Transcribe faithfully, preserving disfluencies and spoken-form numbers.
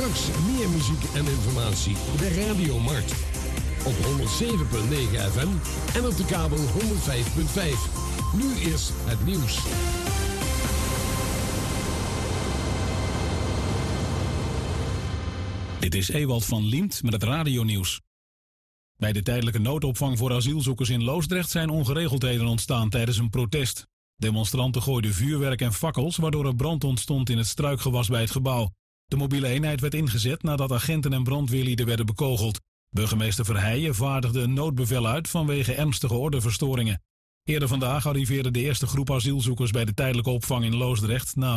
Straks meer muziek en informatie bij Radio Markt. Op honderd zeven komma negen F M en op de kabel honderd vijf komma vijf. Nu is het nieuws. Dit is Ewald van Liemt met het radionieuws. Bij de tijdelijke noodopvang voor asielzoekers in Loosdrecht zijn ongeregeldheden ontstaan tijdens een protest. Demonstranten gooiden vuurwerk en fakkels, waardoor er brand ontstond in het struikgewas bij het gebouw. De mobiele eenheid werd ingezet nadat agenten en brandweerlieden werden bekogeld. Burgemeester Verheijen vaardigde een noodbevel uit vanwege ernstige ordeverstoringen. Eerder vandaag arriveerde de eerste groep asielzoekers bij de tijdelijke opvang in Loosdrecht na